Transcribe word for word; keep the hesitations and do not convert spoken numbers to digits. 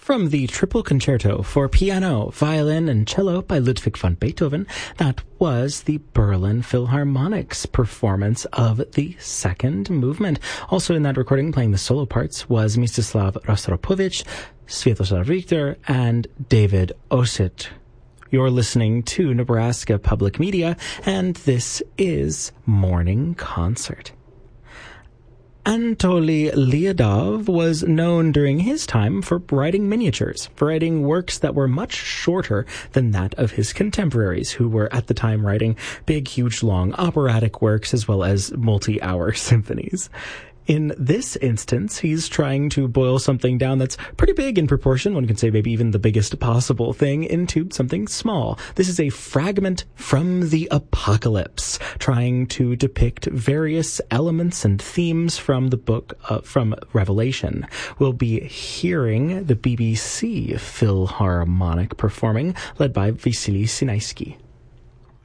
From the Triple Concerto for Piano, Violin, and Cello by Ludwig van Beethoven, that was the Berlin Philharmonic's performance of the second movement. Also in that recording, playing the solo parts, was Mstislav Rostropovich, Sviatoslav Richter, and David Osit. You're listening to Nebraska Public Media, and this is Morning Concert. Anatoly Lyadov was known during his time for writing miniatures, for writing works that were much shorter than that of his contemporaries, who were at the time writing big, huge, long operatic works as well as multi-hour symphonies. In this instance, he's trying to boil something down that's pretty big in proportion, one can say maybe even the biggest possible thing, into something small. This is a fragment from the Apocalypse, trying to depict various elements and themes from the book, uh, from Revelation. We'll be hearing the B B C Philharmonic performing, led by Vasily Sinaisky.